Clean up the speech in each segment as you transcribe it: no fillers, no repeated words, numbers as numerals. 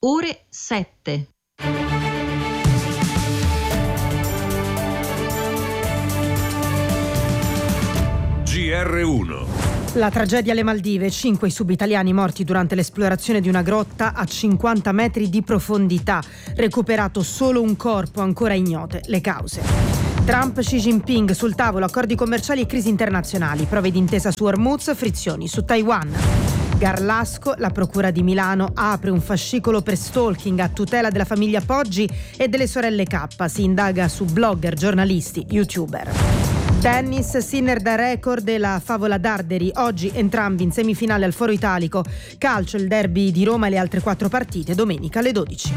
ore 7. GR1. La tragedia alle Maldive, 5 i subitaliani morti durante l'esplorazione di una grotta a 50 metri di profondità. Recuperato solo un corpo, ancora ignote le cause. Trump, Xi Jinping sul tavolo, accordi commerciali e crisi internazionali, prove d'intesa su Hormuz, frizioni su Taiwan. Garlasco, la procura di Milano apre un fascicolo per stalking a tutela della famiglia Poggi e delle sorelle K, si indaga su blogger, giornalisti, youtuber. Tennis, Sinner da record e la favola Darderi, oggi entrambi in semifinale al Foro Italico. Calcio, il derby di Roma e le altre 4 partite, domenica alle 12.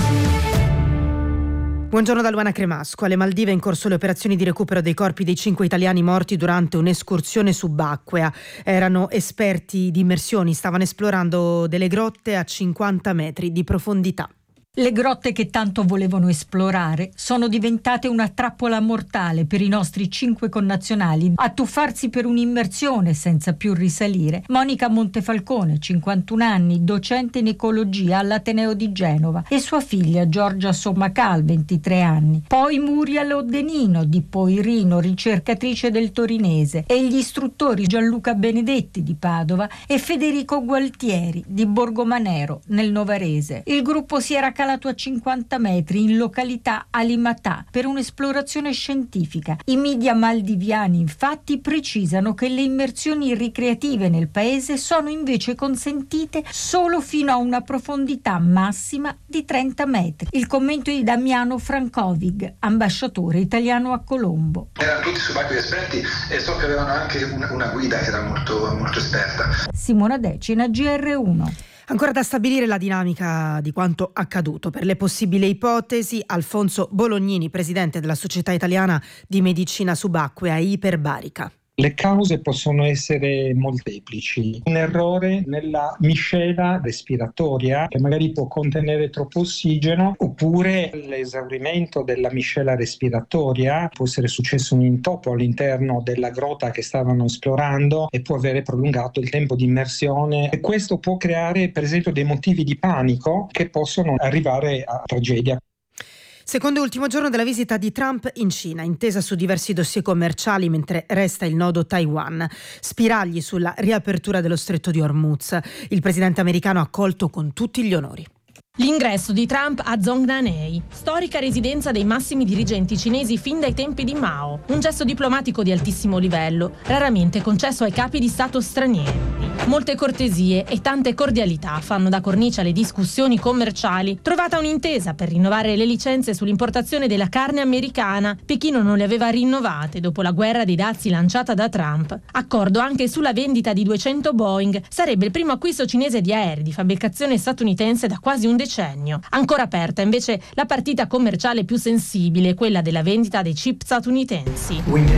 Buongiorno da Luana Cremasco. Alle Maldive in corso le operazioni di recupero dei corpi dei 5 italiani morti durante un'escursione subacquea. Erano esperti di immersioni, stavano esplorando delle grotte a 50 metri di profondità. Le grotte che tanto volevano esplorare sono diventate una trappola mortale per i nostri 5 connazionali. A tuffarsi per un'immersione senza più risalire, Monica Montefalcone, 51 anni, docente in ecologia all'Ateneo di Genova, e sua figlia Giorgia Sommacal, 23 anni. Poi Muriel Oddenino di Poirino, ricercatrice del Torinese, e gli istruttori Gianluca Benedetti di Padova e Federico Gualtieri di Borgomanero nel Novarese. Il gruppo si era calato a 50 metri in località Alimatà per un'esplorazione scientifica. I media maldiviani infatti precisano che le immersioni ricreative nel paese sono invece consentite solo fino a una profondità massima di 30 metri. Il commento è di Damiano Frankovic, ambasciatore italiano a Colombo. Erano tutti subacquei esperti e so che avevano anche una guida che era molto, molto esperta. Simona Decina, GR1. Ancora da stabilire la dinamica di quanto accaduto. Per le possibili ipotesi, Alfonso Bolognini, presidente della Società Italiana di Medicina Subacquea Iperbarica. Le cause possono essere molteplici. Un errore nella miscela respiratoria che magari può contenere troppo ossigeno, oppure l'esaurimento della miscela respiratoria. Può essere successo un intoppo all'interno della grotta che stavano esplorando e può avere prolungato il tempo di immersione, e questo può creare per esempio dei motivi di panico che possono arrivare a tragedia. Secondo e ultimo giorno della visita di Trump in Cina, intesa su diversi dossier commerciali mentre resta il nodo Taiwan. Spiragli sulla riapertura dello stretto di Hormuz. Il presidente americano ha accolto con tutti gli onori. L'ingresso di Trump a Zongnanhei, storica residenza dei massimi dirigenti cinesi fin dai tempi di Mao. Un gesto diplomatico di altissimo livello, raramente concesso ai capi di Stato stranieri. Molte cortesie e tante cordialità fanno da cornice alle discussioni commerciali. Trovata un'intesa per rinnovare le licenze sull'importazione della carne americana, Pechino non le aveva rinnovate dopo la guerra dei dazi lanciata da Trump. Accordo anche sulla vendita di 200 Boeing. Sarebbe il primo acquisto cinese di aerei di fabbricazione statunitense da quasi un decennio. Ancora aperta invece la partita commerciale più sensibile, quella della vendita dei chip statunitensi.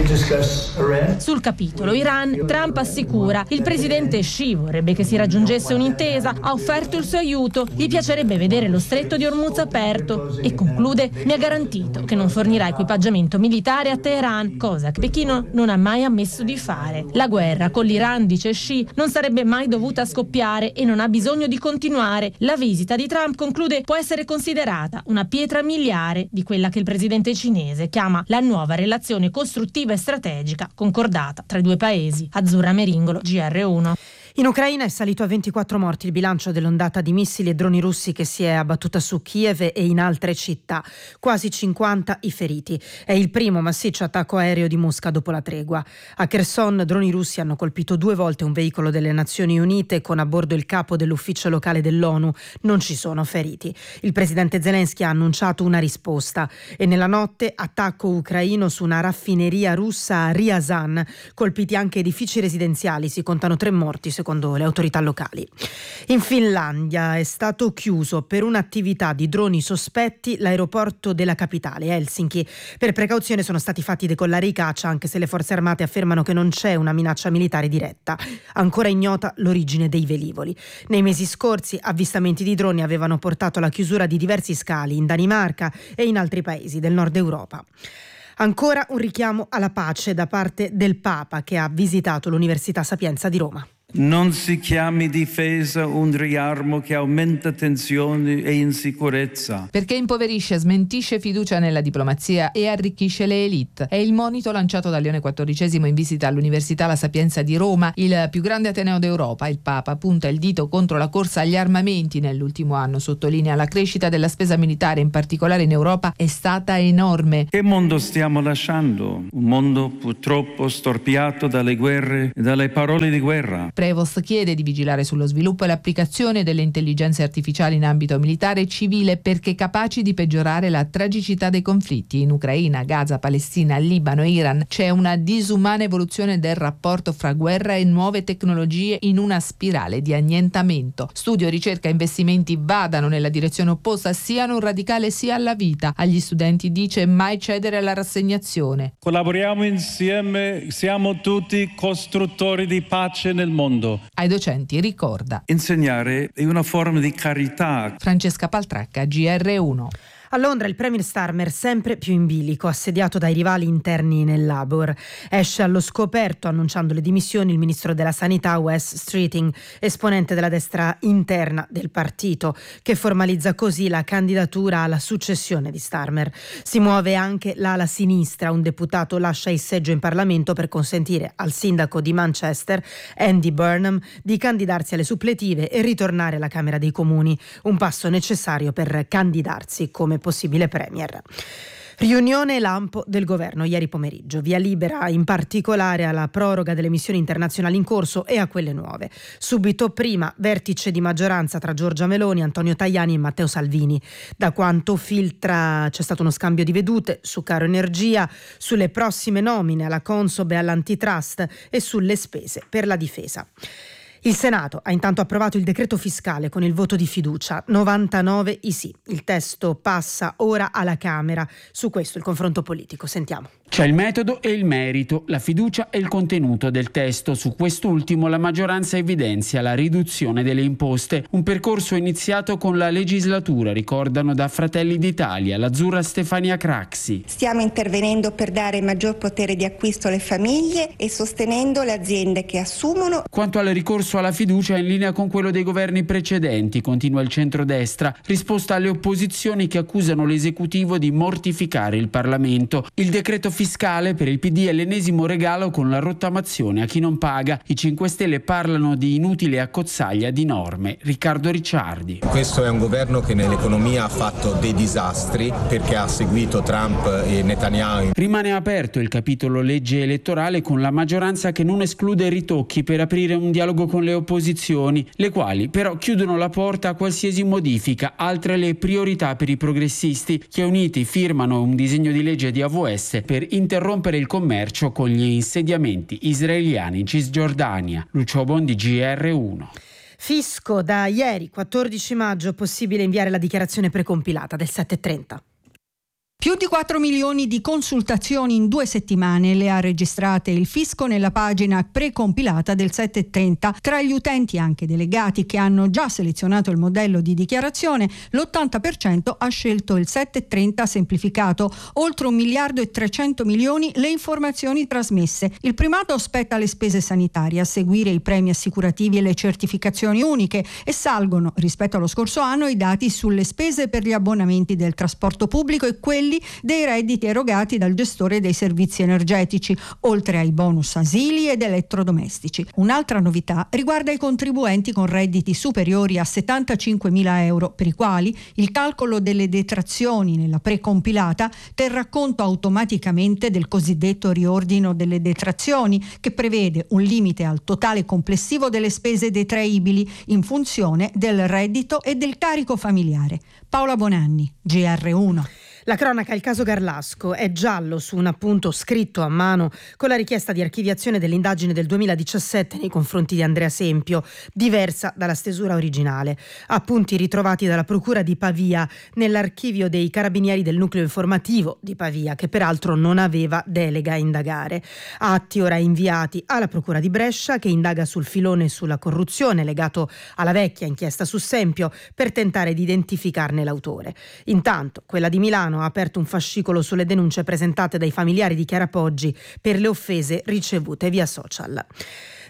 Sul capitolo Iran, Trump assicura: il presidente Xi vorrebbe che si raggiungesse un'intesa, ha offerto il suo aiuto, gli piacerebbe vedere lo stretto di Hormuz aperto, e conclude: mi ha garantito che non fornirà equipaggiamento militare a Teheran, cosa che Pechino non ha mai ammesso di fare. La guerra con l'Iran, dice Xi, non sarebbe mai dovuta scoppiare e non ha bisogno di continuare. La visita di Trump, conclude, può essere considerata una pietra miliare di quella che il presidente cinese chiama la nuova relazione costruttiva e strategica concordata tra i due paesi. Azzurra Meringolo, GR1. In Ucraina è salito a 24 morti il bilancio dell'ondata di missili e droni russi che si è abbattuta su Kiev e in altre città. Quasi 50 i feriti. È il primo massiccio attacco aereo di Mosca dopo la tregua. A Kherson droni russi hanno colpito 2 volte un veicolo delle Nazioni Unite con a bordo il capo dell'ufficio locale dell'ONU. Non ci sono feriti. Il presidente Zelensky ha annunciato una risposta. E nella notte attacco ucraino su una raffineria russa a Ryazan. Colpiti anche edifici residenziali. Si contano 3 morti secondo le autorità locali. In Finlandia è stato chiuso per un'attività di droni sospetti l'aeroporto della capitale, Helsinki. Per precauzione sono stati fatti decollare i caccia, anche se le forze armate affermano che non c'è una minaccia militare diretta. Ancora ignota l'origine dei velivoli. Nei mesi scorsi avvistamenti di droni avevano portato alla chiusura di diversi scali in Danimarca e in altri paesi del nord Europa. Ancora un richiamo alla pace da parte del Papa, che ha visitato l'Università Sapienza di Roma. Non si chiami difesa un riarmo che aumenta tensioni e insicurezza. Perché impoverisce, smentisce fiducia nella diplomazia e arricchisce le elite. È il monito lanciato da Leone XIV in visita all'Università La Sapienza di Roma, il più grande ateneo d'Europa. Il Papa punta il dito contro la corsa agli armamenti nell'ultimo anno. Sottolinea la crescita della spesa militare, in particolare in Europa, è stata enorme. Che mondo stiamo lasciando? Un mondo purtroppo storpiato dalle guerre e dalle parole di guerra. Prevost chiede di vigilare sullo sviluppo e l'applicazione delle intelligenze artificiali in ambito militare e civile perché capaci di peggiorare la tragicità dei conflitti in Ucraina, Gaza, Palestina, Libano e Iran. C'è una disumana evoluzione del rapporto fra guerra e nuove tecnologie in una spirale di annientamento. Studio, ricerca e investimenti vadano nella direzione opposta, siano un radicale sia alla vita. Agli studenti dice mai cedere alla rassegnazione. Collaboriamo insieme, siamo tutti costruttori di pace nel mondo. Ai docenti ricorda: insegnare è una forma di carità. Francesca Paltracca, GR1. A Londra il premier Starmer, sempre più in bilico, assediato dai rivali interni nel Labour. Esce allo scoperto annunciando le dimissioni il ministro della Sanità Wes Streeting, esponente della destra interna del partito, che formalizza così la candidatura alla successione di Starmer. Si muove anche l'ala sinistra, un deputato lascia il seggio in Parlamento per consentire al sindaco di Manchester, Andy Burnham, di candidarsi alle suppletive e ritornare alla Camera dei Comuni, un passo necessario per candidarsi come possibile premier. Riunione lampo del governo ieri pomeriggio, via libera in particolare alla proroga delle missioni internazionali in corso e a quelle nuove. Subito prima vertice di maggioranza tra Giorgia Meloni, Antonio Tajani e Matteo Salvini. Da quanto filtra c'è stato uno scambio di vedute su caro energia, sulle prossime nomine alla Consob e all'antitrust e sulle spese per la difesa. Il Senato ha intanto approvato il decreto fiscale con il voto di fiducia, 99 i sì. Il testo passa ora alla Camera. Su questo il confronto politico. Sentiamo. C'è il metodo e il merito, la fiducia e il contenuto del testo. Su quest'ultimo la maggioranza evidenzia la riduzione delle imposte, un percorso iniziato con la legislatura, ricordano da Fratelli d'Italia, l'azzurra Stefania Craxi. Stiamo intervenendo per dare maggior potere di acquisto alle famiglie e sostenendo le aziende che assumono. Quanto al ricorso alla fiducia è in linea con quello dei governi precedenti, continua il centrodestra, risposta alle opposizioni che accusano l'esecutivo di mortificare il Parlamento. Il decreto fiscale per il PD è l'ennesimo regalo con la rottamazione a chi non paga. I 5 Stelle parlano di inutile accozzaglia di norme. Riccardo Ricciardi. Questo è un governo che nell'economia ha fatto dei disastri perché ha seguito Trump e Netanyahu. Rimane aperto il capitolo legge elettorale con la maggioranza che non esclude ritocchi per aprire un dialogo con le opposizioni, le quali però chiudono la porta a qualsiasi modifica. Altre le priorità per i progressisti, che uniti firmano un disegno di legge di AVS per interrompere il commercio con gli insediamenti israeliani in Cisgiordania. Lucio Bondi, GR1. Fisco, da ieri 14 maggio possibile inviare la dichiarazione precompilata del 730. Più di 4 milioni di consultazioni in 2 settimane le ha registrate il fisco nella pagina precompilata del 730. Tra gli utenti anche delegati che hanno già selezionato il modello di dichiarazione, l'80% ha scelto il 730 semplificato. Oltre 1 miliardo e 300 milioni le informazioni trasmesse. Il primato spetta alle spese sanitarie, a seguire i premi assicurativi e le certificazioni uniche, e salgono rispetto allo scorso anno i dati sulle spese per gli abbonamenti del trasporto pubblico e quelli dei redditi erogati dal gestore dei servizi energetici, oltre ai bonus asili ed elettrodomestici. Un'altra novità riguarda i contribuenti con redditi superiori a 75.000 euro, per i quali il calcolo delle detrazioni nella precompilata terrà conto automaticamente del cosiddetto riordino delle detrazioni, che prevede un limite al totale complessivo delle spese detraibili in funzione del reddito e del carico familiare. Paola Bonanni, GR1. La cronaca, il caso Garlasco, è giallo su un appunto scritto a mano con la richiesta di archiviazione dell'indagine del 2017 nei confronti di Andrea Sempio, diversa dalla stesura originale. Appunti ritrovati dalla Procura di Pavia nell'archivio dei Carabinieri del nucleo informativo di Pavia, che peraltro non aveva delega a indagare. Atti ora inviati alla Procura di Brescia, che indaga sul filone sulla corruzione legato alla vecchia inchiesta su Sempio per tentare di identificarne l'autore. Intanto quella di Milano ha aperto un fascicolo sulle denunce presentate dai familiari di Chiara Poggi per le offese ricevute via social.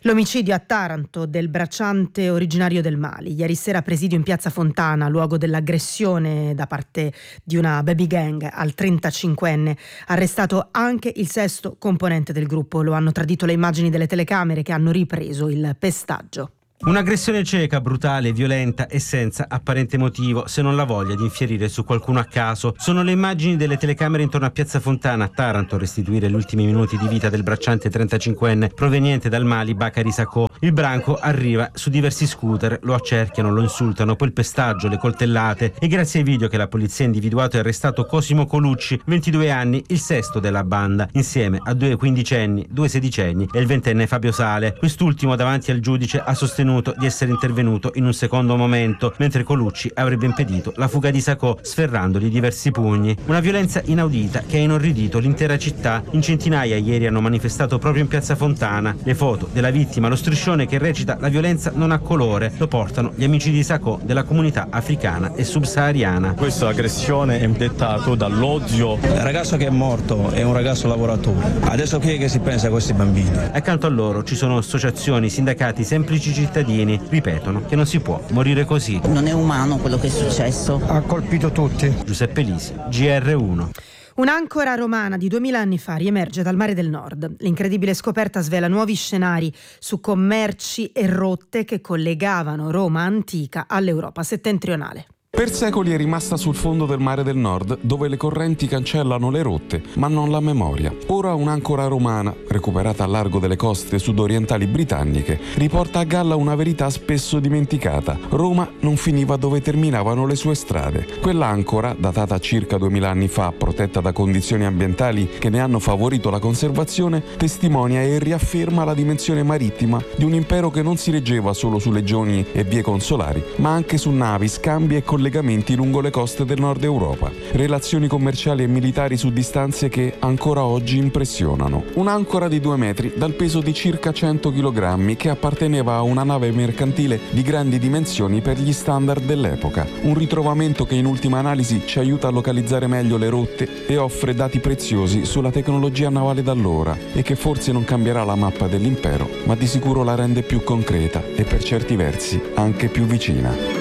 L'omicidio a Taranto del bracciante originario del Mali. Ieri sera presidio in piazza Fontana, luogo dell'aggressione da parte di una baby gang al 35enne. Arrestato anche il sesto componente del gruppo. Lo hanno tradito le immagini delle telecamere che hanno ripreso il pestaggio. Un'aggressione cieca, brutale, violenta e senza apparente motivo, se non la voglia di infierire su qualcuno a caso. Sono le immagini delle telecamere intorno a piazza Fontana a Taranto a restituire gli ultimi minuti di vita del bracciante 35enne proveniente dal Mali, Bakary Sako. Il branco arriva su diversi scooter, lo accerchiano, lo insultano, poi il pestaggio, le coltellate, e grazie ai video che la polizia ha individuato e arrestato Cosimo Colucci, 22 anni, il sesto della banda, insieme a 2 quindicenni, 2 sedicenni e il 20enne Fabio Sale. Quest'ultimo davanti al giudice ha sostenuto di essere intervenuto in un secondo momento, mentre Colucci avrebbe impedito la fuga di Sacco sferrandogli diversi pugni. Una violenza inaudita che ha inorridito l'intera città. In centinaia ieri hanno manifestato proprio in piazza Fontana. Le foto della vittima, lo striscione che recita "La violenza non ha colore", lo portano gli amici di Sacco della comunità africana e subsahariana. Questa aggressione è dettata dall'odio. Il ragazzo che è morto è un ragazzo lavoratore. Adesso chi è che si pensa a questi bambini? Accanto a loro ci sono associazioni, sindacati, semplici cittadini. Ripetono che non si può morire così. Non è umano quello che è successo. Ha colpito tutti. Giuseppe Lisi, GR1. Un'ancora romana di 2000 anni fa riemerge dal Mare del Nord. L'incredibile scoperta svela nuovi scenari su commerci e rotte che collegavano Roma antica all'Europa settentrionale. Per secoli è rimasta sul fondo del Mare del Nord, dove le correnti cancellano le rotte, ma non la memoria. Ora un'ancora romana, recuperata a largo delle coste sudorientali britanniche, riporta a galla una verità spesso dimenticata. Roma non finiva dove terminavano le sue strade. Quell'ancora, datata circa 2000 anni fa, protetta da condizioni ambientali che ne hanno favorito la conservazione, testimonia e riafferma la dimensione marittima di un impero che non si reggeva solo su legioni e vie consolari, ma anche su navi, scambi e collegamenti lungo le coste del nord Europa, relazioni commerciali e militari su distanze che ancora oggi impressionano. Un'ancora di 2 metri dal peso di circa 100 kg che apparteneva a una nave mercantile di grandi dimensioni per gli standard dell'epoca. Un ritrovamento che in ultima analisi ci aiuta a localizzare meglio le rotte e offre dati preziosi sulla tecnologia navale d'allora e che forse non cambierà la mappa dell'impero, ma di sicuro la rende più concreta e per certi versi anche più vicina.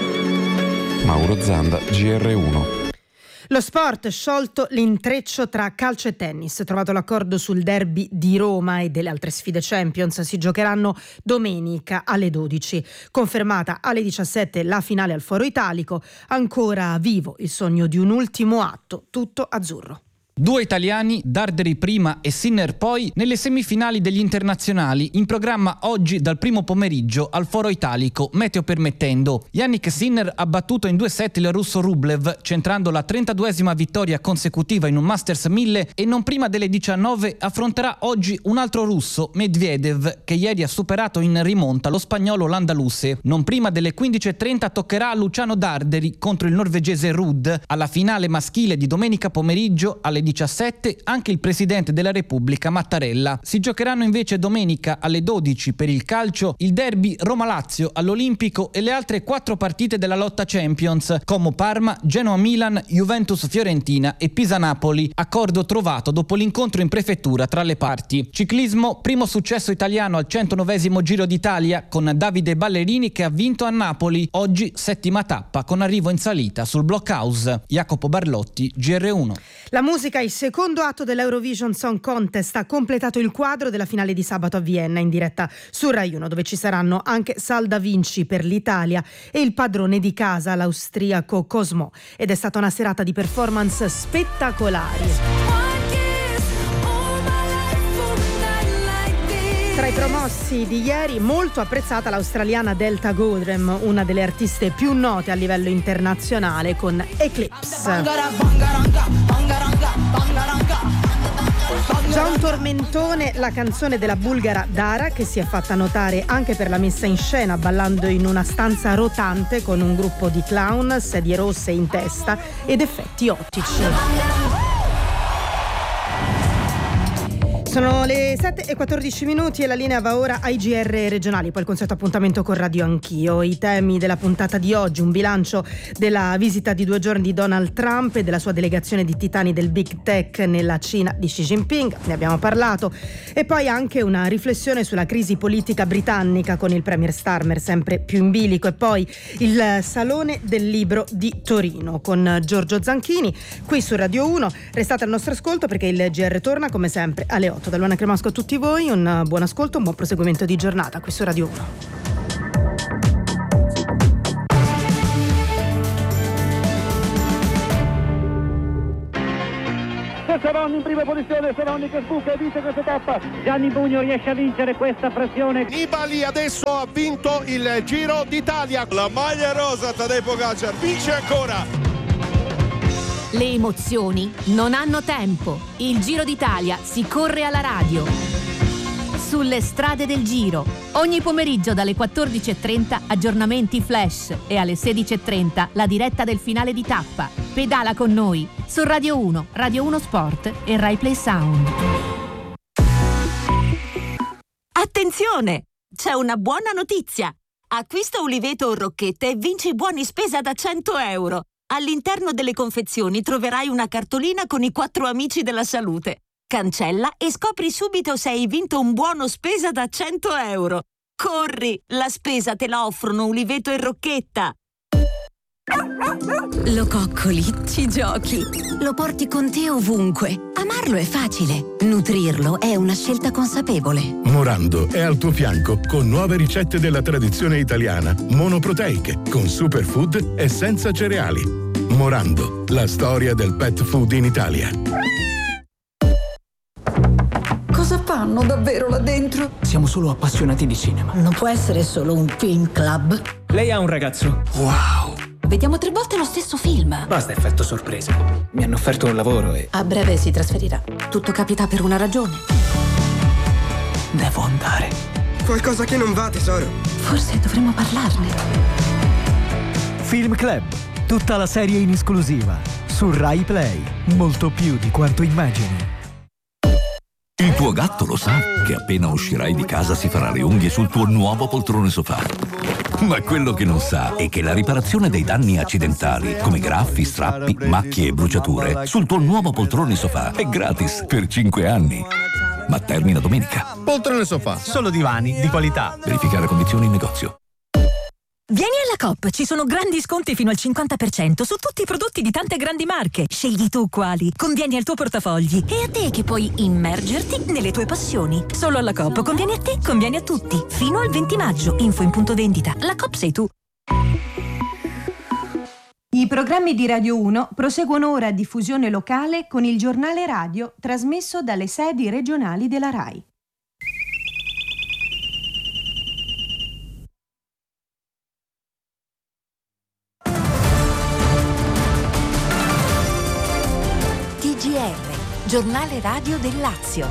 Mauro Zanda, GR1. Lo sport, sciolto l'intreccio tra calcio e tennis. Trovato l'accordo sul derby di Roma e delle altre sfide Champions. Si giocheranno domenica alle 12. Confermata alle 17 la finale al Foro Italico. Ancora vivo il sogno di un ultimo atto tutto azzurro. 2 italiani, Darderi prima e Sinner poi, nelle semifinali degli internazionali, in programma oggi dal primo pomeriggio al Foro Italico, meteo permettendo. Yannick Sinner ha battuto in 2 set il russo Rublev, centrando la 32esima vittoria consecutiva in un Masters 1000, e non prima delle 19 affronterà oggi un altro russo, Medvedev, che ieri ha superato in rimonta lo spagnolo Landaluse. Non prima delle 15.30 toccherà a Luciano Darderi contro il norvegese Ruud. Alla finale maschile di domenica pomeriggio alle 17 anche il presidente della Repubblica Mattarella. Si giocheranno invece domenica alle 12 per il calcio il derby Roma-Lazio all'Olimpico e le altre 4 partite della lotta Champions: Como-Parma, Genoa-Milan, Juventus-Fiorentina e Pisa-Napoli. Accordo trovato dopo l'incontro in prefettura tra le parti. Ciclismo, primo successo italiano al 109esimo Giro d'Italia con Davide Ballerini che ha vinto a Napoli. Oggi 7ª tappa con arrivo in salita sul Blockhouse. Jacopo Barlotti, GR1. La musica, il secondo atto dell'Eurovision Song Contest, ha completato il quadro della finale di sabato a Vienna in diretta su Rai 1, dove ci saranno anche Sal Da Vinci per l'Italia e il padrone di casa, l'austriaco Cosmo. Ed è stata una serata di performance spettacolari. Tra i promossi di ieri, molto apprezzata l'australiana Delta Goodrem, una delle artiste più note a livello internazionale, con Eclipse. Già un tormentone la canzone della bulgara Dara, che si è fatta notare anche per la messa in scena ballando in una stanza rotante con un gruppo di clown, sedie rosse in testa ed effetti ottici. Sono le 7:14 e la linea va ora ai GR regionali, poi il consueto appuntamento con Radio Anch'io. I temi della puntata di oggi: un bilancio della visita di 2 giorni di Donald Trump e della sua delegazione di titani del Big Tech nella Cina di Xi Jinping, ne abbiamo parlato, e poi anche una riflessione sulla crisi politica britannica con il premier Starmer sempre più in bilico, e poi il Salone del Libro di Torino con Giorgio Zanchini qui su Radio 1. Restate al nostro ascolto perché il GR torna come sempre alle 8. Da Luana Cremasco a tutti voi, un buon ascolto, un buon proseguimento di giornata qui su Radio 1. Savonni in prima posizione, Savonni che sbuca e vince questa tappa. Gianni Bugno riesce a vincere questa pressione. Nibali adesso ha vinto il Giro d'Italia. La maglia rosa, Tadej Pogačar vince ancora. Le emozioni non hanno tempo. Il Giro d'Italia si corre alla radio. Sulle strade del Giro. Ogni pomeriggio dalle 14:30 aggiornamenti flash e alle 16:30 la diretta del finale di tappa. Pedala con noi su Radio 1, Radio 1 Sport e Rai Play Sound. Attenzione! C'è una buona notizia! Acquista uliveto o rocchette e vinci buoni spesa da 100 euro. All'interno delle confezioni troverai una cartolina con i 4 amici della salute. Cancella e scopri subito se hai vinto un buono spesa da 100 euro. Corri! La spesa te la offrono uliveto e rocchetta. Lo coccoli, ci giochi, lo porti con te ovunque. Amarlo è facile, nutrirlo è una scelta consapevole. Morando è al tuo fianco con nuove ricette della tradizione italiana, monoproteiche, con superfood e senza cereali. Morando, la storia del pet food in Italia. Cosa fanno davvero là dentro? Siamo solo appassionati di cinema. Non può essere solo un film club. Lei ha un ragazzo. Wow! Vediamo 3 volte lo stesso film. Basta effetto sorpresa. Mi hanno offerto un lavoro e... A breve si trasferirà. Tutto capita per una ragione. Devo andare. Qualcosa che non va, tesoro. Forse dovremmo parlarne. Film Club. Tutta la serie in esclusiva. Su Rai Play. Molto più di quanto immagini. Il tuo gatto lo sa che appena uscirai di casa si farà le unghie sul tuo nuovo poltrone sofà. Ma quello che non sa è che la riparazione dei danni accidentali, come graffi, strappi, macchie e bruciature, sul tuo nuovo poltrone sofà è gratis per 5 anni. Ma termina domenica. Poltrone sofà, solo divani di qualità. Verificare condizioni in negozio. Vieni alla Coop, ci sono grandi sconti fino al 50% su tutti i prodotti di tante grandi marche. Scegli tu quali, convieni al tuo portafogli e a te che puoi immergerti nelle tue passioni. Solo alla Coop convieni a te, convieni a tutti. Fino al 20 maggio, info in punto vendita. La Coop sei tu. I programmi di Radio 1 proseguono ora a diffusione locale con il giornale radio trasmesso dalle sedi regionali della RAI. TGR, giornale radio del Lazio.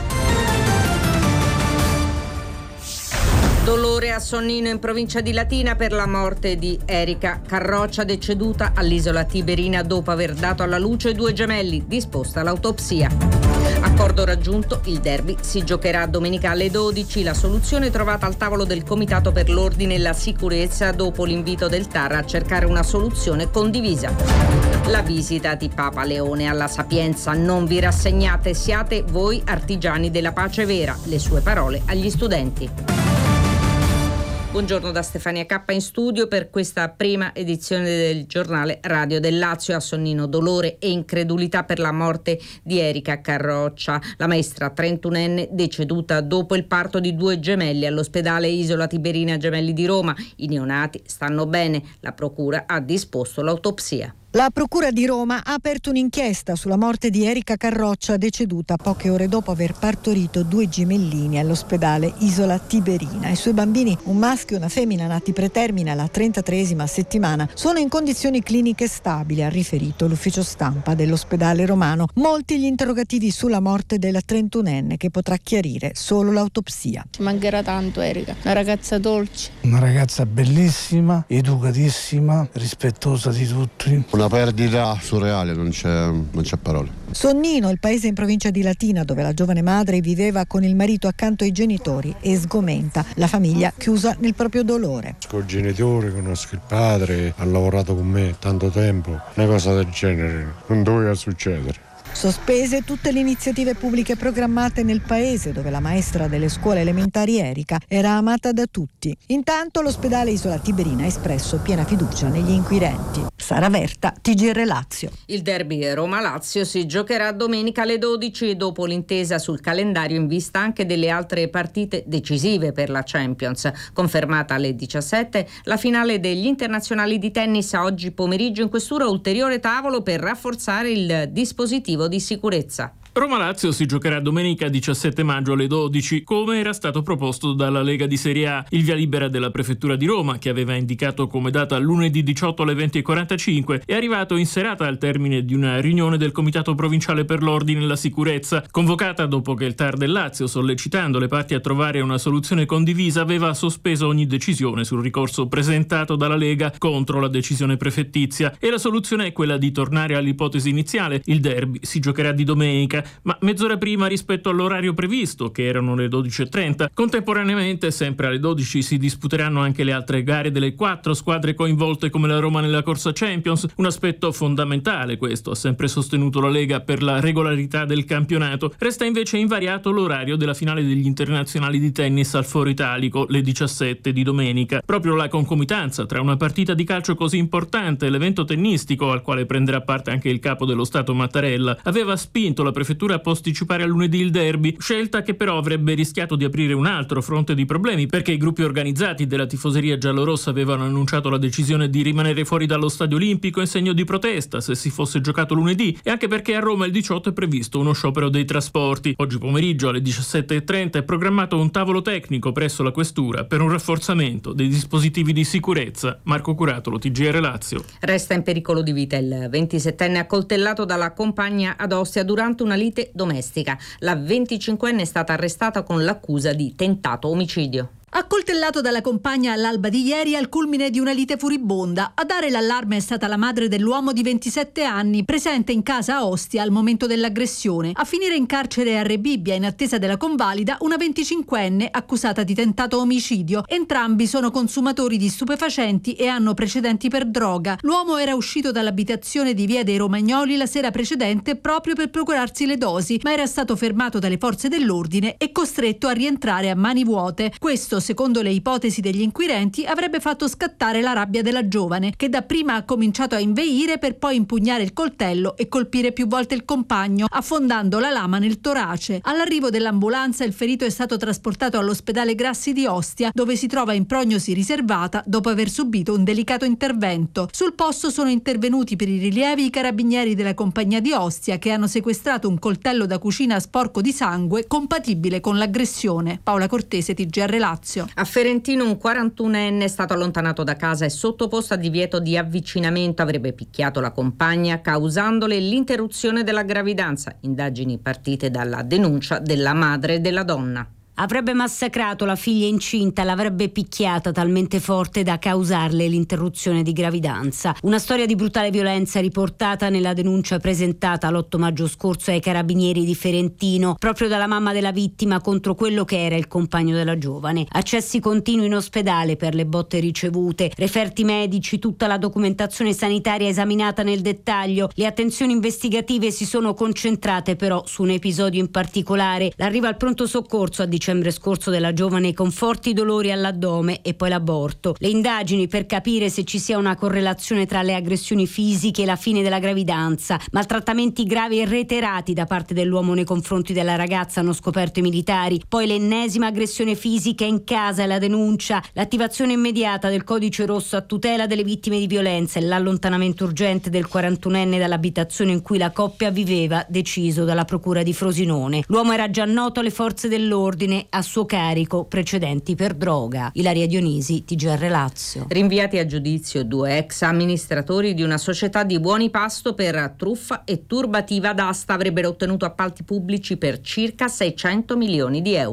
Dolore a Sonnino in provincia di Latina per la morte di Erika Carroccia, deceduta all'isola Tiberina dopo aver dato alla luce 2 gemelli, disposta l'autopsia. Accordo raggiunto, il derby si giocherà domenica alle 12, la soluzione trovata al tavolo del Comitato per l'Ordine e la Sicurezza dopo l'invito del TAR a cercare una soluzione condivisa. La visita di Papa Leone alla Sapienza: non vi rassegnate, siate voi artigiani della pace vera, le sue parole agli studenti. Buongiorno da Stefania Cappa in studio per questa prima edizione del giornale radio del Lazio. A Sonnino dolore e incredulità per la morte di Erika Carroccia, la maestra 31enne deceduta dopo il parto di 2 gemelli all'ospedale Isola Tiberina Gemelli di Roma. I neonati stanno bene, la procura ha disposto l'autopsia. La Procura di Roma ha aperto un'inchiesta sulla morte di Erika Carroccia, deceduta poche ore dopo aver partorito 2 gemellini all'ospedale Isola Tiberina. I suoi bambini, un maschio e una femmina nati pretermine alla 33esima settimana, sono in condizioni cliniche stabili, ha riferito l'ufficio stampa dell'ospedale romano. Molti gli interrogativi sulla morte della 31enne che potrà chiarire solo l'autopsia. Ci mancherà tanto Erika, una ragazza dolce. Una ragazza bellissima, educatissima, rispettosa di tutti. Una perdita surreale, non c'è parole. Sonnino, il paese in provincia di Latina dove la giovane madre viveva con il marito accanto ai genitori, e sgomenta. La famiglia chiusa nel proprio dolore. Conosco i genitori, conosco il padre, ha lavorato con me tanto tempo. Una cosa del genere non doveva succedere. Sospese tutte le iniziative pubbliche programmate nel paese dove la maestra delle scuole elementari Erika era amata da tutti. Intanto l'ospedale Isola Tiberina ha espresso piena fiducia negli inquirenti. Sara Verta, TGR Lazio. Il derby Roma-Lazio si giocherà domenica alle 12 dopo l'intesa sul calendario in vista anche delle altre partite decisive per la Champions. Confermata alle 17 la finale degli internazionali di tennis oggi pomeriggio, in questura ulteriore tavolo per rafforzare il dispositivo di sicurezza. Roma-Lazio si giocherà domenica 17 maggio alle 12, come era stato proposto dalla Lega di Serie A. Il via libera della Prefettura di Roma, che aveva indicato come data lunedì 18 alle 20:45, è arrivato in serata al termine di una riunione del Comitato Provinciale per l'Ordine e la Sicurezza, convocata dopo che il TAR del Lazio, sollecitando le parti a trovare una soluzione condivisa, aveva sospeso ogni decisione sul ricorso presentato dalla Lega contro la decisione prefettizia. E la soluzione è quella di tornare all'ipotesi iniziale. Il derby si giocherà di domenica, ma mezz'ora prima rispetto all'orario previsto, che erano le 12:30. Contemporaneamente, sempre alle 12, si disputeranno anche le altre gare delle 4 squadre coinvolte come la Roma nella corsa Champions, un aspetto fondamentale questo, ha sempre sostenuto la Lega, per la regolarità del campionato. Resta invece invariato l'orario della finale degli internazionali di tennis al Foro Italico, le 17 di domenica. Proprio la concomitanza tra una partita di calcio così importante e l'evento tennistico, al quale prenderà parte anche il capo dello Stato Mattarella, aveva spinto la prefettura a posticipare a lunedì il derby, scelta che però avrebbe rischiato di aprire un altro fronte di problemi, perché i gruppi organizzati della tifoseria giallorossa avevano annunciato la decisione di rimanere fuori dallo Stadio Olimpico in segno di protesta se si fosse giocato lunedì, e anche perché a Roma il 18 è previsto uno sciopero dei trasporti. Oggi pomeriggio alle 17:30 è programmato un tavolo tecnico presso la questura per un rafforzamento dei dispositivi di sicurezza. Marco Curatolo, TGR Lazio. Resta in pericolo di vita il 27enne accoltellato dalla compagna ad Ostia durante una lite domestica. La 25enne è stata arrestata con l'accusa di tentato omicidio. Accoltellato dalla compagna all'alba di ieri al culmine di una lite furibonda. A dare l'allarme è stata la madre dell'uomo di 27 anni, presente in casa a Ostia al momento dell'aggressione. A finire in carcere a Rebibbia in attesa della convalida una 25enne accusata di tentato omicidio. Entrambi sono consumatori di stupefacenti e hanno precedenti per droga. L'uomo era uscito dall'abitazione di Via dei Romagnoli la sera precedente proprio per procurarsi le dosi, ma era stato fermato dalle forze dell'ordine e costretto a rientrare a mani vuote. Questo, secondo le ipotesi degli inquirenti, avrebbe fatto scattare la rabbia della giovane, che dapprima ha cominciato a inveire per poi impugnare il coltello e colpire più volte il compagno, affondando la lama nel torace. All'arrivo dell'ambulanza il ferito è stato trasportato all'ospedale Grassi di Ostia, dove si trova in prognosi riservata dopo aver subito un delicato intervento. Sul posto sono intervenuti per i rilievi i carabinieri della compagnia di Ostia, che hanno sequestrato un coltello da cucina sporco di sangue compatibile con l'aggressione. Paola Cortese, TGR Lazio. A Ferentino un 41enne è stato allontanato da casa e sottoposto a divieto di avvicinamento. Avrebbe picchiato la compagna causandole l'interruzione della gravidanza. Indagini partite dalla denuncia della madre della donna. Avrebbe massacrato la figlia incinta, l'avrebbe picchiata talmente forte da causarle l'interruzione di gravidanza. Una storia di brutale violenza riportata nella denuncia presentata l'8 maggio scorso ai carabinieri di Ferentino, proprio dalla mamma della vittima contro quello che era il compagno della giovane. Accessi continui in ospedale per le botte ricevute, referti medici, tutta la documentazione sanitaria esaminata nel dettaglio. Le attenzioni investigative si sono concentrate però su un episodio in particolare: l'arrivo al pronto soccorso a dicembre scorso della giovane con forti dolori all'addome e poi l'aborto. Le indagini per capire se ci sia una correlazione tra le aggressioni fisiche e la fine della gravidanza. Maltrattamenti gravi e reiterati da parte dell'uomo nei confronti della ragazza, hanno scoperto i militari. Poi l'ennesima aggressione fisica in casa e la denuncia, l'attivazione immediata del codice rosso a tutela delle vittime di violenza e l'allontanamento urgente del 41enne dall'abitazione in cui la coppia viveva, deciso dalla procura di Frosinone. L'uomo era già noto alle forze dell'ordine, a suo carico precedenti per droga. Ilaria Dionisi, TGR Lazio. Rinviati a giudizio 2 ex amministratori di una società di Buonipasto per truffa e turbativa d'asta. Avrebbero ottenuto appalti pubblici per circa 600 milioni di euro.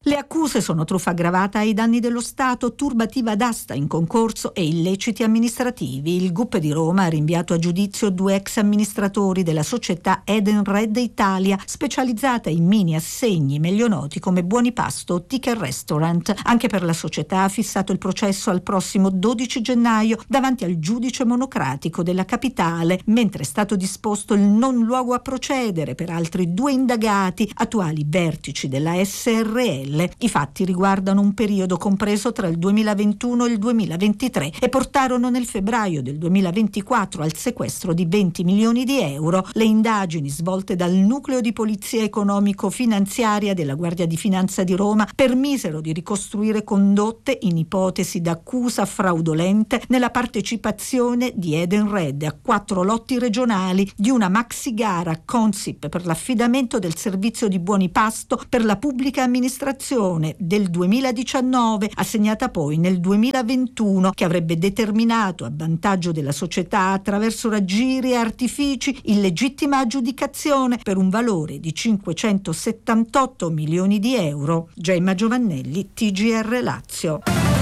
Le accuse sono truffa aggravata ai danni dello Stato, turbativa d'asta in concorso e illeciti amministrativi. Il GUP di Roma ha rinviato a giudizio 2 ex amministratori della società Edenred Italia, specializzata in mini assegni meglio noti come Buonipasto o Ticket Restaurant. Anche per la società ha fissato il processo al prossimo 12 gennaio davanti al giudice monocratico della capitale, mentre è stato disposto il non luogo a procedere per altri 2 indagati, attuali vertici della SRL. I fatti riguardano un periodo compreso tra il 2021 e il 2023 e portarono nel febbraio del 2024 al sequestro di 20 milioni di euro. Le indagini svolte dal Nucleo di Polizia Economico-Finanziaria della Guardia di Finanza di Roma permisero di ricostruire condotte in ipotesi d'accusa fraudolente nella partecipazione di Edenred a 4 lotti regionali di una maxi gara Consip per l'affidamento del servizio di Buonipasto per la pubblica amministrazione del 2019, assegnata poi nel 2021, che avrebbe determinato a vantaggio della società attraverso raggiri e artifici illegittima aggiudicazione per un valore di 578 milioni di euro. Gemma Giovannelli, TGR Lazio.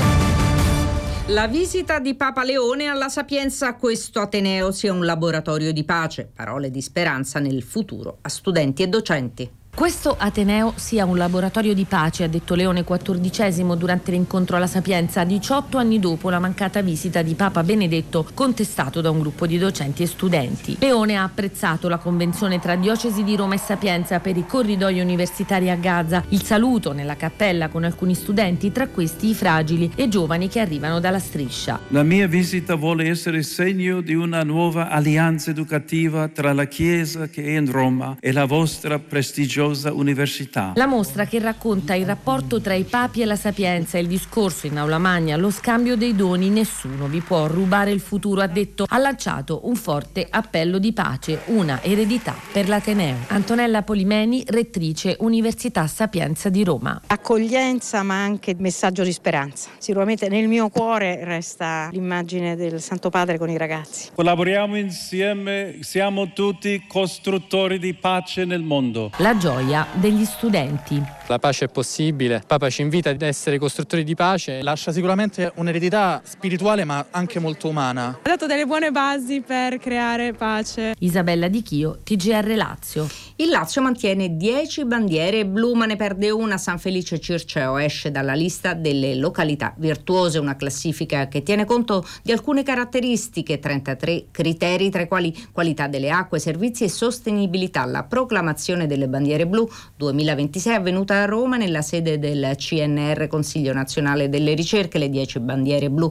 La visita di Papa Leone alla Sapienza, questo Ateneo sia un laboratorio di pace. Parole di speranza nel futuro a studenti e docenti. Questo Ateneo sia un laboratorio di pace, ha detto Leone XIV durante l'incontro alla Sapienza, 18 anni dopo la mancata visita di Papa Benedetto, contestato da un gruppo di docenti e studenti. Leone ha apprezzato la convenzione tra Diocesi di Roma e Sapienza per i corridoi universitari a Gaza, il saluto nella cappella con alcuni studenti, tra questi i fragili e giovani che arrivano dalla striscia. La mia visita vuole essere segno di una nuova alleanza educativa tra la Chiesa che è in Roma e la vostra prestigiosa università. La mostra, che racconta il rapporto tra i papi e la Sapienza, il discorso in aula magna, lo scambio dei doni, nessuno vi può rubare il futuro, ha detto, ha lanciato un forte appello di pace, una eredità per l'Ateneo. Antonella Polimeni, rettrice Università Sapienza di Roma. Accoglienza ma anche messaggio di speranza. Sicuramente nel mio cuore resta l'immagine del Santo Padre con i ragazzi. Collaboriamo insieme, siamo tutti costruttori di pace nel mondo. La gioia degli studenti. La pace è possibile, il Papa ci invita ad essere costruttori di pace. Lascia sicuramente un'eredità spirituale ma anche molto umana. Ha dato delle buone basi per creare pace. Isabella Di Chio, TGR Lazio. Il Lazio mantiene 10 bandiere blu, ma ne perde una. San Felice Circeo esce dalla lista delle località virtuose, una classifica che tiene conto di alcune caratteristiche, 33 criteri, tra i quali qualità delle acque, servizi e sostenibilità. La proclamazione delle bandiere blu 2026 è avvenuta a Roma nella sede del CNR, Consiglio Nazionale delle Ricerche. Le 10 bandiere blu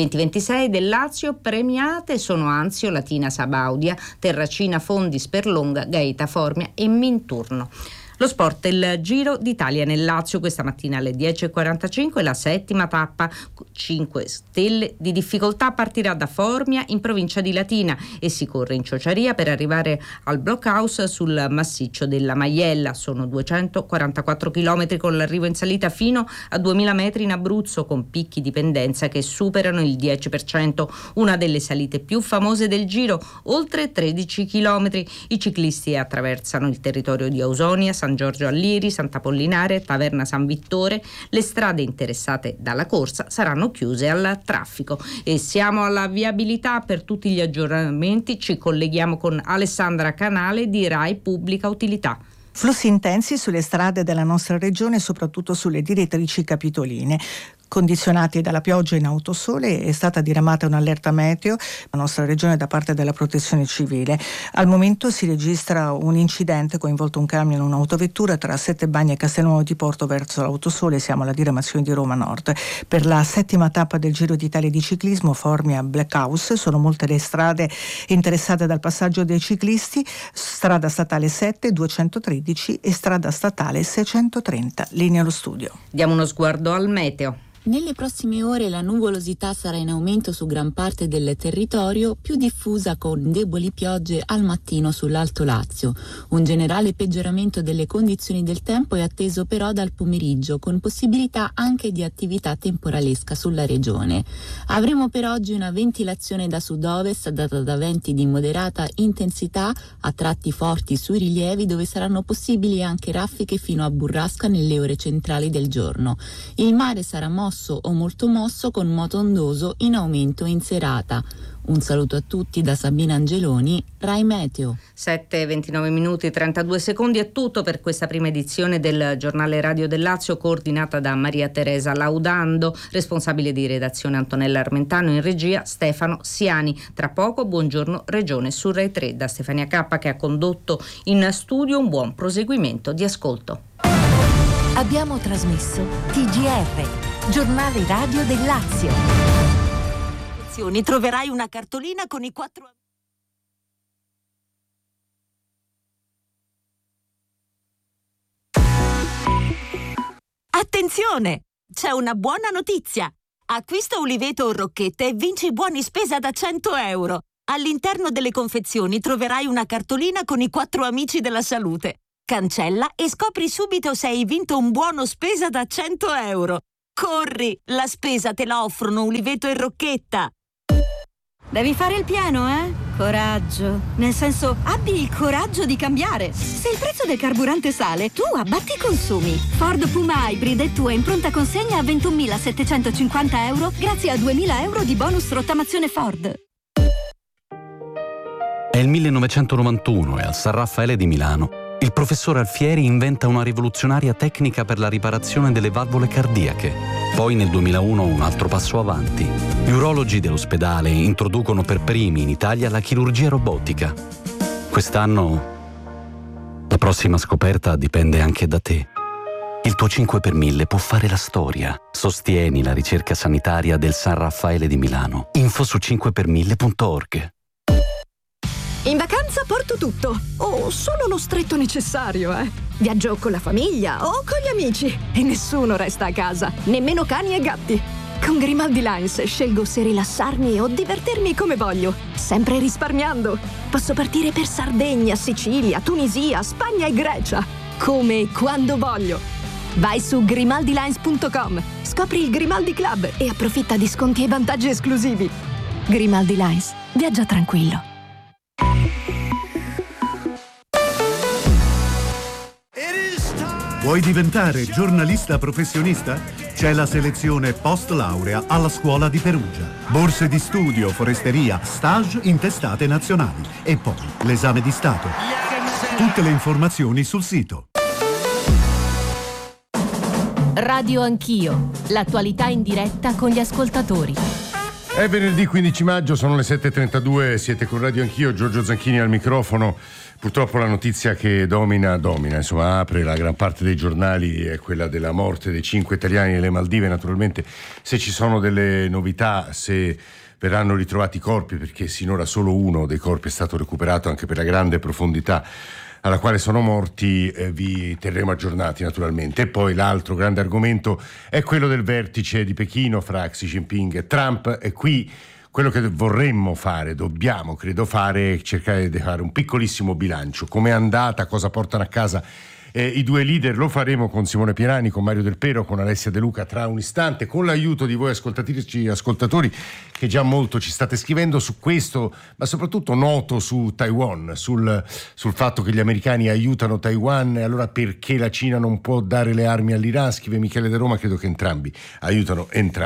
2026 del Lazio premiate sono Anzio, Latina Sabaudia, Terracina, Fondi, Sperlonga, Gaeta Formia e Minturno. Lo sport, il Giro d'Italia nel Lazio, questa mattina alle 10.45 la 7ª tappa, 5 stelle di difficoltà, partirà da Formia in provincia di Latina e si corre in Ciociaria per arrivare al blockhouse sul massiccio della Maiella. Sono 244 km con l'arrivo in salita fino a 2000 metri in Abruzzo, con picchi di pendenza che superano il 10%, una delle salite più famose del Giro, oltre 13 km. I ciclisti attraversano il territorio di Ausonia, San Giorgio Alliri, Sant'Apollinare, Taverna San Vittore. Le strade interessate dalla corsa saranno chiuse al traffico. E siamo alla viabilità. Per tutti gli aggiornamenti ci colleghiamo con Alessandra Canale di Rai Pubblica Utilità. Flussi intensi sulle strade della nostra regione, soprattutto sulle direttrici capitoline. Condizionati dalla pioggia in autosole, è stata diramata un'allerta meteo alla nostra regione da parte della Protezione Civile. Al momento si registra un incidente coinvolto un camion e un'autovettura tra Settebagni e Castelnuovo di Porto verso l'Autosole. Siamo alla diramazione di Roma Nord. Per la 7ª tappa del Giro d'Italia di ciclismo, Formia Blackhouse, sono molte le strade interessate dal passaggio dei ciclisti, strada statale 7, 213 e strada statale 630. Linea allo studio. Diamo uno sguardo al meteo. Nelle prossime ore la nuvolosità sarà in aumento su gran parte del territorio, più diffusa con deboli piogge al mattino sull'Alto Lazio. Un generale peggioramento delle condizioni del tempo è atteso però dal pomeriggio, con possibilità anche di attività temporalesca sulla regione. Avremo per oggi una ventilazione da sud-ovest data da venti di moderata intensità, a tratti forti sui rilievi, dove saranno possibili anche raffiche fino a burrasca nelle ore centrali del giorno. Il mare sarà mosso o molto mosso, con moto ondoso in aumento in serata. Un saluto a tutti da Sabina Angeloni, Rai Meteo. 7:29 minuti 32 secondi è tutto per questa prima edizione del Giornale Radio del Lazio, coordinata da Maria Teresa Laudando, responsabile di redazione Antonella Armentano, in regia Stefano Siani. Tra poco Buongiorno Regione su Rai 3 da Stefania Cappa, che ha condotto in studio. Un buon proseguimento di ascolto. Abbiamo trasmesso TGR, Giornale Radio del Lazio. Troverai una cartolina con i 4... Attenzione! C'è una buona notizia! Acquista uliveto o rocchette e vinci buoni spesa da 100 euro. All'interno delle confezioni troverai una cartolina con i 4 amici della salute. Cancella e scopri subito se hai vinto un buono spesa da 100 euro. Corri! La spesa te la offrono uliveto e rocchetta. Devi fare il pieno, eh? Coraggio. Nel senso, abbi il coraggio di cambiare. Se il prezzo del carburante sale, tu abbatti i consumi. Ford Puma Hybrid è tua in pronta consegna a 21.750 euro grazie a 2.000 euro di bonus rottamazione Ford. È il 1991 e al San Raffaele di Milano il professore Alfieri inventa una rivoluzionaria tecnica per la riparazione delle valvole cardiache. Poi nel 2001 un altro passo avanti. Gli urologi dell'ospedale introducono per primi in Italia la chirurgia robotica. Quest'anno la prossima scoperta dipende anche da te. Il tuo 5 per 1000 può fare la storia. Sostieni la ricerca sanitaria del San Raffaele di Milano. Info su 5per1000.org. In vacanza porto tutto, o solo lo stretto necessario, Viaggio con la famiglia o con gli amici e nessuno resta a casa, nemmeno cani e gatti. Con Grimaldi Lines scelgo se rilassarmi o divertirmi come voglio, sempre risparmiando. Posso partire per Sardegna, Sicilia, Tunisia, Spagna e Grecia, come e quando voglio. Vai su grimaldilines.com, scopri il Grimaldi Club e approfitta di sconti e vantaggi esclusivi. Grimaldi Lines, viaggia tranquillo. Vuoi diventare giornalista professionista? C'è la selezione post laurea alla Scuola di Perugia. Borse di studio, foresteria, stage in testate nazionali e poi l'esame di Stato. Tutte le informazioni sul sito. Radio Anch'io, l'attualità in diretta con gli ascoltatori. È venerdì 15 maggio, sono le 7:32, siete con Radio Anch'io, Giorgio Zanchini al microfono. Purtroppo la notizia che domina, insomma apre la gran parte dei giornali è quella della morte dei 5 italiani nelle Maldive. Naturalmente se ci sono delle novità, se verranno ritrovati i corpi, perché sinora solo uno dei corpi è stato recuperato anche per la grande profondità alla quale sono morti, vi terremo aggiornati naturalmente. E poi l'altro grande argomento è quello del vertice di Pechino fra Xi Jinping e Trump, e qui quello che vorremmo fare, dobbiamo credo fare, è cercare di fare un piccolissimo bilancio. Com'è andata, cosa portano a casa i due leader. Lo faremo con Simone Pierani, con Mario Del Pero, con Alessia De Luca tra un istante, con l'aiuto di voi ascoltatori che già molto ci state scrivendo su questo, ma soprattutto noto su Taiwan, sul fatto che gli americani aiutano Taiwan, e allora perché la Cina non può dare le armi all'Iran? Scrive Michele De Roma. Credo che entrambi aiutino.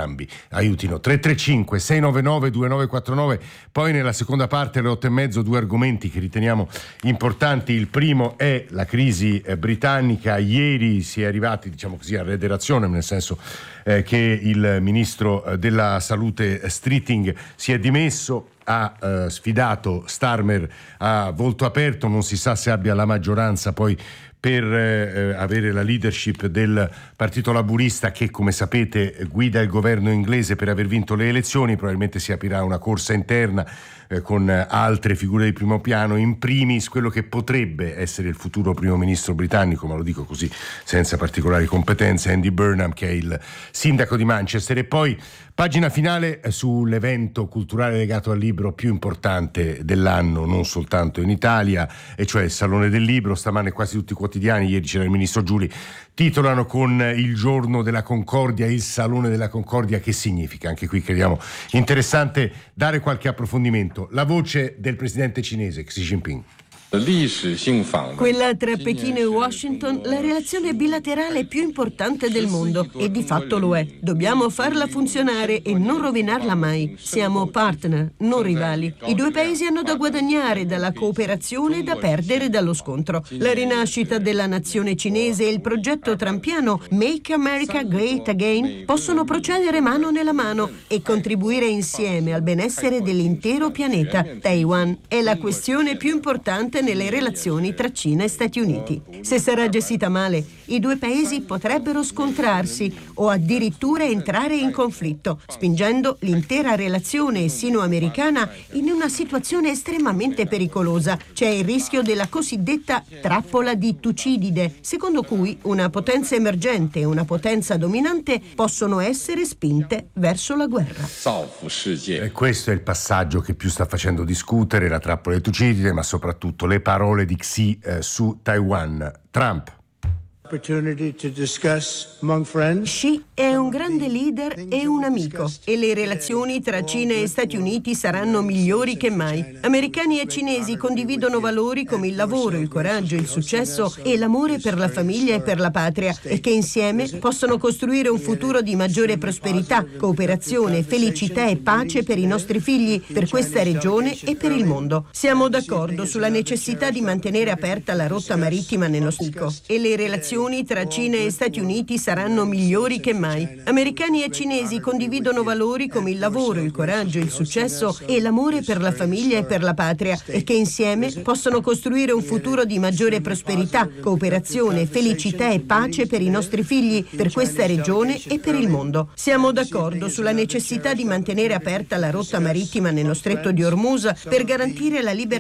335 699 2949. Poi nella seconda parte alle 8:30 due argomenti che riteniamo importanti. Il primo è la crisi britannica. Ieri si è arrivati, diciamo così, a rederazione, nel senso che il ministro della salute Streeting si è dimesso. ha sfidato Starmer a volto aperto, non si sa se abbia la maggioranza poi per avere la leadership del Partito Laburista, che come sapete guida il governo inglese, per aver vinto le elezioni. Probabilmente si aprirà una corsa interna con altre figure di primo piano, in primis quello che potrebbe essere il futuro primo ministro britannico, ma lo dico così senza particolari competenze, Andy Burnham, che è il sindaco di Manchester. E poi pagina finale sull'evento culturale legato al libro più importante dell'anno, non soltanto in Italia, e cioè il Salone del Libro. Stamane quasi tutti i quotidiani, ieri c'era il ministro Giuli, titolano con il giorno della Concordia, il Salone della Concordia. Che significa? Anche qui crediamo interessante dare qualche approfondimento. La voce del presidente cinese Xi Jinping. Quella tra Pechino e Washington, la relazione bilaterale più importante del mondo, e di fatto lo è. Dobbiamo farla funzionare e non rovinarla mai. Siamo partner, non rivali. I due paesi hanno da guadagnare dalla cooperazione e da perdere dallo scontro. La rinascita della nazione cinese e il progetto trumpiano Make America Great Again possono procedere mano nella mano e contribuire insieme al benessere dell'intero pianeta. Taiwan è la questione più importante nelle relazioni tra Cina e Stati Uniti. Se sarà gestita male, i due paesi potrebbero scontrarsi o addirittura entrare in conflitto, spingendo l'intera relazione sino-americana in una situazione estremamente pericolosa. C'è il rischio della cosiddetta trappola di Tucidide, secondo cui una potenza emergente e una potenza dominante possono essere spinte verso la guerra. E questo è il passaggio che più sta facendo discutere, la trappola di Tucidide, ma soprattutto le parole di Xi su Taiwan. Trump. Xi è un grande leader e un amico, e le relazioni tra Cina e Stati Uniti saranno migliori che mai. Americani e cinesi condividono valori come il lavoro, il coraggio, il successo e l'amore per la famiglia e per la patria, e che insieme possono costruire un futuro di maggiore prosperità, cooperazione, felicità e pace per i nostri figli, per questa regione e per il mondo. Siamo d'accordo sulla necessità di mantenere aperta la rotta marittima nello Pacifico, e le relazioni tra Cina e Stati Uniti saranno migliori che mai. Americani e cinesi condividono valori come il lavoro, il coraggio, il successo e l'amore per la famiglia e per la patria, e che insieme possono costruire un futuro di maggiore prosperità, cooperazione, felicità e pace per i nostri figli, per questa regione e per il mondo. Siamo d'accordo sulla necessità di mantenere aperta la rotta marittima nello Stretto di Hormuz per garantire la libera